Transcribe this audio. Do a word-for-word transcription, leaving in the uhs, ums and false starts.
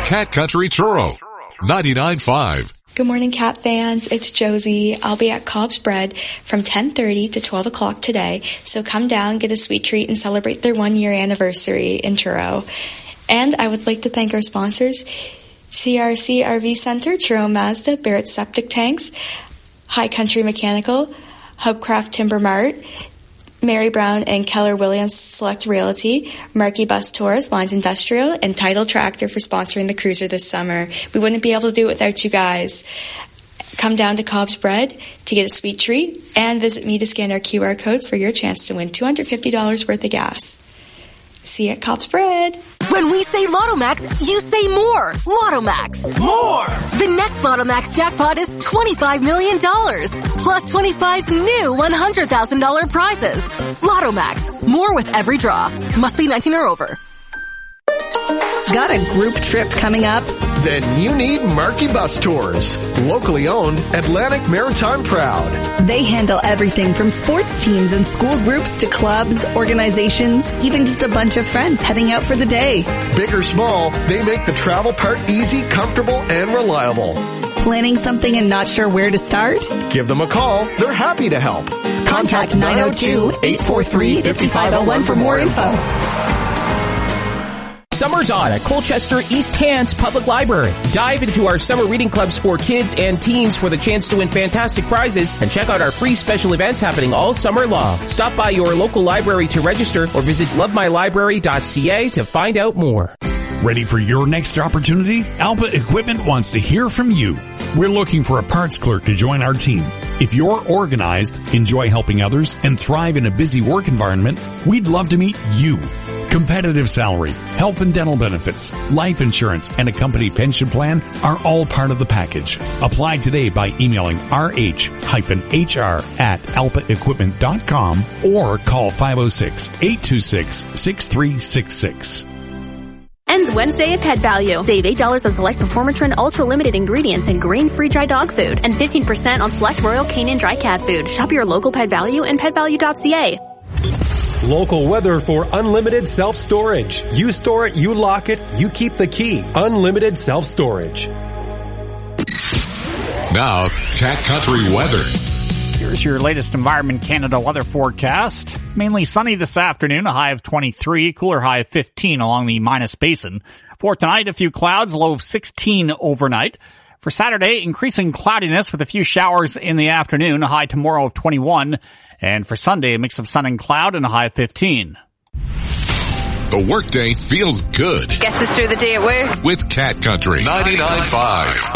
Cat Country Truro, ninety-nine point five. Good morning, Cat fans. It's Josie. I'll be at Cobb's Bread from ten thirty to twelve o'clock today, so come down, get a sweet treat, and celebrate their one-year anniversary in Truro. And I would like to thank our sponsors, C R C R V Center, Truro Mazda, Barrett Septic Tanks, High Country Mechanical, Hubcraft Timber Mart, Mary Brown and Keller Williams Select Realty, Markey Bus Tours, Lines Industrial, and Tidal Tractor for sponsoring the cruiser this summer. We wouldn't be able to do it without you guys. Come down to Cobb's Bread to get a sweet treat and visit me to scan our Q R code for your chance to win two hundred fifty dollars worth of gas. See you at Cobb's Bread. When we say Lotto Max, you say more. Lotto Max. More! The next Lotto Max jackpot is twenty-five million dollars. Plus twenty-five new one hundred thousand dollars prizes. Lotto Max. More with every draw. Must be nineteen or over. Got a group trip coming up? Then you need Markey Bus Tours. Locally owned, Atlantic Maritime proud. They handle everything from sports teams and school groups to clubs, organizations, even just a bunch of friends heading out for the day. Big or small, they make the travel part easy, comfortable, and reliable. Planning something and not sure where to start? Give them a call. They're happy to help. Contact nine oh two, eight four three, five five oh one for more info. Summer's on at Colchester East Hants Public Library. Dive into our summer reading clubs for kids and teens for the chance to win fantastic prizes and check out our free special events happening all summer long. Stop by your local library to register or visit love my library dot c a to find out more. Ready for your next opportunity? Alpa Equipment wants to hear from you. We're looking for a parts clerk to join our team. If you're organized, enjoy helping others, and thrive in a busy work environment, we'd love to meet you. Competitive salary, health and dental benefits, life insurance, and a company pension plan are all part of the package. Apply today by emailing r h h r at alpa equipment dot com or call five oh six, eight two six, six three six six. Ends Wednesday at Pet Value. Save eight dollars on select Performatrin Ultra Limited ingredients and grain-free dry dog food and fifteen percent on select Royal Canin dry cat food. Shop your local Pet Value and pet value dot c a. Local weather for unlimited self-storage. You store it, you lock it, you keep the key. Unlimited self-storage. Now, Cat Country weather. Here's your latest Environment Canada weather forecast. Mainly sunny this afternoon, a high of twenty-three, cooler high of fifteen along the Minas Basin. For tonight, a few clouds, low of sixteen overnight. For Saturday, increasing cloudiness with a few showers in the afternoon, a high tomorrow of twenty-one. And for Sunday, a mix of sun and cloud and a high of fifteen. The workday feels good. Gets us through the day at work. With Cat Country ninety-nine point five.